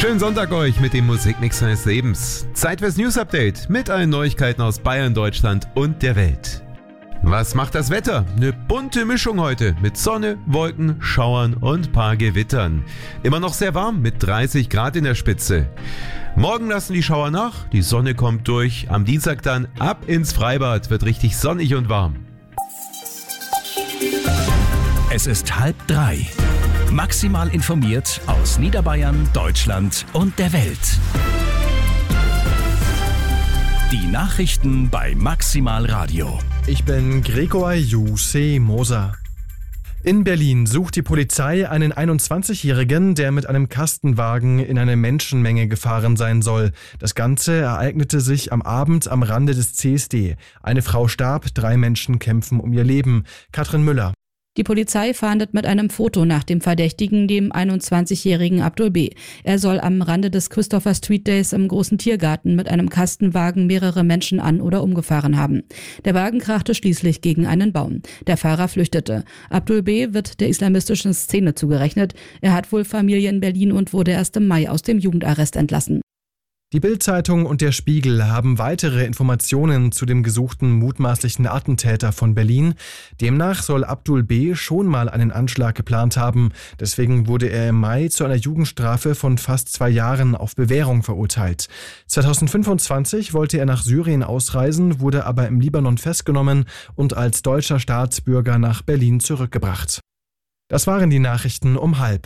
Schönen Sonntag euch mit dem Musikmix seines Lebens. Zeit fürs News Update mit allen Neuigkeiten aus Bayern, Deutschland und der Welt. Was macht das Wetter? Eine bunte Mischung heute mit Sonne, Wolken, Schauern und paar Gewittern. Immer noch sehr warm mit 30 Grad in der Spitze. Morgen lassen die Schauer nach, die Sonne kommt durch. Am Dienstag dann ab ins Freibad, wird richtig sonnig und warm. Es ist 2:30. Maximal informiert aus Niederbayern, Deutschland und der Welt. Die Nachrichten bei Maximal Radio. Ich bin Gregor Juse Moser. In Berlin sucht die Polizei einen 21-Jährigen, der mit einem Kastenwagen in eine Menschenmenge gefahren sein soll. Das Ganze ereignete sich am Abend am Rande des CSD. Eine Frau starb, 3 Menschen kämpfen um ihr Leben. Katrin Müller. Die Polizei fahndet mit einem Foto nach dem Verdächtigen, dem 21-jährigen Abdul B. Er soll am Rande des Christopher Street Days im großen Tiergarten mit einem Kastenwagen mehrere Menschen an- oder umgefahren haben. Der Wagen krachte schließlich gegen einen Baum. Der Fahrer flüchtete. Abdul B. wird der islamistischen Szene zugerechnet. Er hat wohl Familie in Berlin und wurde erst im Mai aus dem Jugendarrest entlassen. Die Bild-Zeitung und der Spiegel haben weitere Informationen zu dem gesuchten mutmaßlichen Attentäter von Berlin. Demnach soll Abdul B. schon mal einen Anschlag geplant haben. Deswegen wurde er im Mai zu einer Jugendstrafe von fast 2 Jahren auf Bewährung verurteilt. 2025 wollte er nach Syrien ausreisen, wurde aber im Libanon festgenommen und als deutscher Staatsbürger nach Berlin zurückgebracht. Das waren die Nachrichten um 12:30.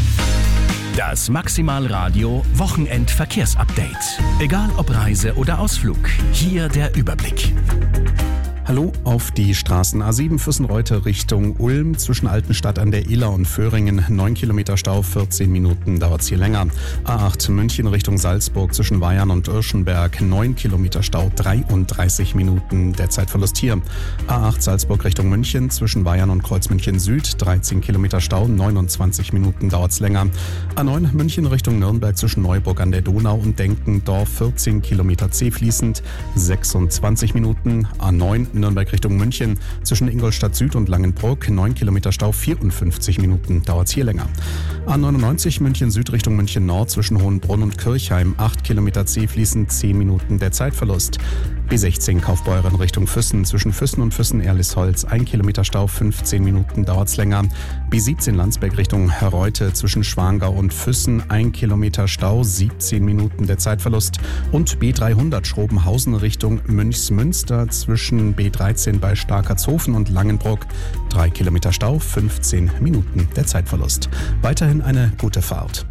Das Maximal Radio Wochenendverkehrsupdate. Egal ob Reise oder Ausflug, hier der Überblick. Hallo, auf die Straßen A7 Füssenreute Richtung Ulm zwischen Altenstadt an der Iller und Föhringen 9 Kilometer Stau, 14 Minuten dauert es hier länger. A8 München Richtung Salzburg zwischen Weyern und Irschenberg 9 Kilometer Stau, 33 Minuten der Zeitverlust hier. A8 Salzburg Richtung München zwischen Weyern und Kreuzmünchen Süd 13 Kilometer Stau, 29 Minuten dauert es länger. A9 München Richtung Nürnberg zwischen Neuburg an der Donau und Denkendorf 14 Kilometer zäh fließend, 26 Minuten. A9 Nürnberg Richtung München zwischen Ingolstadt Süd und Langenbruck 9 Kilometer Stau, 54 Minuten dauert es hier länger. A99 München Süd Richtung München Nord zwischen Hohenbrunn und Kirchheim 8 Kilometer zäh fließend, 10 Minuten der Zeitverlust. B16 Kaufbeuren Richtung Füssen zwischen Füssen und Füssen-Erlisholz 1 Kilometer Stau, 15 Minuten dauert es länger. B17 Landsberg Richtung Herreute zwischen Schwangau und Füssen 1 Kilometer Stau, 17 Minuten der Zeitverlust. Und B300 Schrobenhausen Richtung Münchsmünster zwischen B13 bei Starkertshofen und Langenbruck 3 Kilometer Stau, 15 Minuten der Zeitverlust. Weiterhin eine gute Fahrt.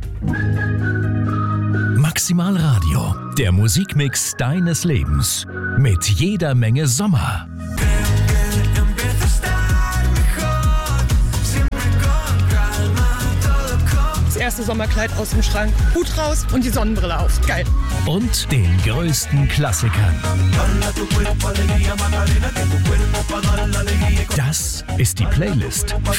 Maximal Radio, der Musikmix deines Lebens. Mit jeder Menge Sommer. Das erste Sommerkleid aus dem Schrank, Hut raus und die Sonnenbrille auf. Geil. Und den größten Klassikern. Das ist die Playlist